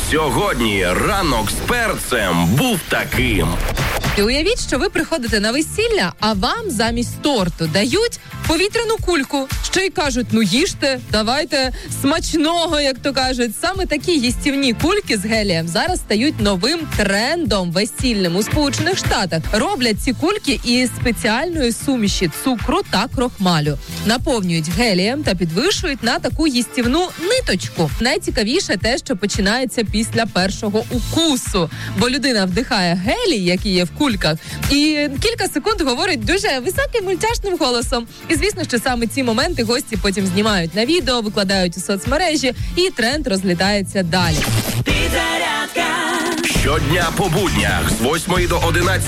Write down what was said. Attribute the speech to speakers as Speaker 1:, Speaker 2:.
Speaker 1: Сьогодні ранок з перцем був таким.
Speaker 2: І уявіть, що ви приходите на весілля, а вам замість торту дають повітряну кульку. Ще й кажуть, ну їжте, давайте смачного, як то кажуть. Саме такі їстівні кульки з гелієм зараз стають новим трендом весільним у Сполучених Штатах. Роблять ці кульки із спеціальної суміші цукру та крохмалю. Наповнюють гелієм та підвішують на таку їстівну ниточку. Найцікавіше те, що починається після першого укусу, бо людина вдихає гелій, який є в кульках, і кілька секунд говорить дуже високим мультяшним голосом. І звісно, що саме ці моменти гості потім знімають на відео, викладають у соцмережі, і тренд розлітається далі.
Speaker 1: Щодня по буднях з 8 до 11